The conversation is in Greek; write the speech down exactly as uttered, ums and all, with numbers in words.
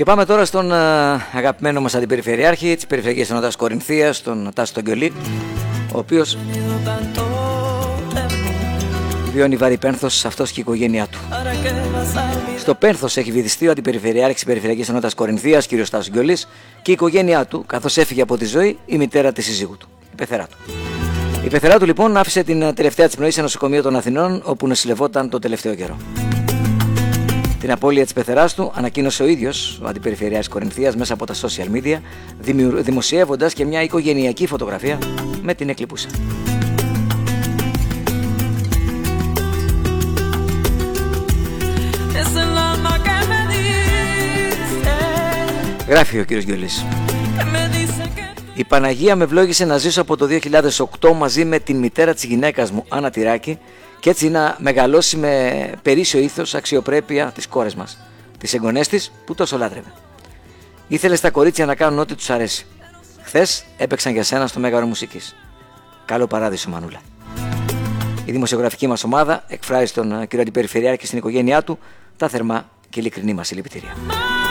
Και πάμε τώρα στον αγαπημένο μας αντιπεριφερειάρχη της Περιφερειακής Ενότητας Κορινθίας, τον Τάσο τον Γκιολί, ο οποίος βιώνει βαρύ πένθος, αυτός και η οικογένειά του. Στο πένθος έχει βυθιστεί ο αντιπεριφερειάρχης της Περιφερειακής Ενότητας Κορινθίας, κ. Τάσος Γκιολής, και η οικογένειά του, καθώς έφυγε από τη ζωή η μητέρα της σύζυγου του, η πεθερά του. Η πεθερά του λοιπόν άφησε την τελευταία της πνοή σε νοσοκομείο των Αθηνών, όπου νοσηλευόταν το τελευταίο καιρό. Την απώλεια της πεθεράς του ανακοίνωσε ο ίδιος ο αντιπεριφερειάρχης Κορινθίας μέσα από τα social media, δημοσιεύοντας και μια οικογενειακή φωτογραφία με την εκλειπούσα. Γράφει ο κύριος Γκιολής: η Παναγία με ευλόγησε να ζήσω από το δύο χιλιάδες οκτώ μαζί με την μητέρα της γυναίκας μου, Άννα Τυράκη, και έτσι να μεγαλώσει με περίσσιο ήθος, αξιοπρέπεια τις κόρες μας, τις εγγονές της που τόσο λάτρευε. Ήθελε στα κορίτσια να κάνουν ό,τι τους αρέσει. Χθες έπαιξαν για σένα στο Μέγαρο Μουσικής. Καλό παράδεισο, Μανούλα. Η δημοσιογραφική μας ομάδα εκφράζει στον κύριο Αντιπεριφερειάρχη και στην οικογένειά του τα θερμά και ειλικρινή μας συλληπιτήρια.